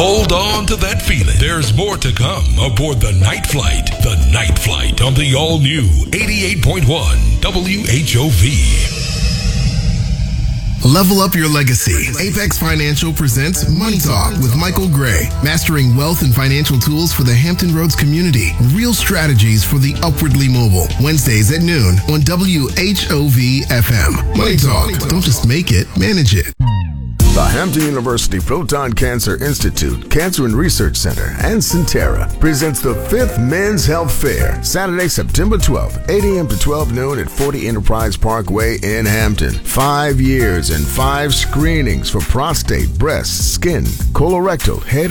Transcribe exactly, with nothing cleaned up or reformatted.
Hold on to that feeling. There's more to come aboard the Night Flight. The Night Flight on the all-new eighty-eight point one W H O V. Level up your legacy. Apex Financial presents Money Talk with Michael Gray. Mastering wealth and financial tools for the Hampton Roads community. Real strategies for the upwardly mobile. Wednesdays at noon on W H O V F M. Money Talk. Don't just make it, manage it. The Hampton University Proton Cancer Institute, Cancer and Research Center, and Centera presents the fifth Men's Health Fair, Saturday, September twelfth, eight a.m. to twelve noon at forty Enterprise Parkway in Hampton. Five years and five screenings for prostate, breast, skin, colorectal, head,